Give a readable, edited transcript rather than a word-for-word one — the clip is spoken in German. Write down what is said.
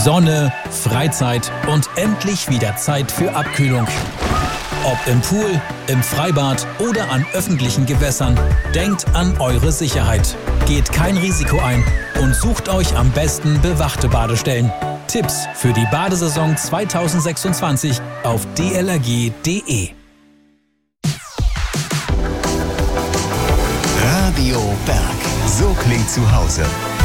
Sonne, Freizeit und endlich wieder Zeit für Abkühlung. Ob im Pool, im Freibad oder an öffentlichen Gewässern, denkt an eure Sicherheit. Geht kein Risiko ein und sucht euch am besten bewachte Badestellen. Tipps für die Badesaison 2026 auf dlrg.de. Radio Berg. So klingt zu Hause.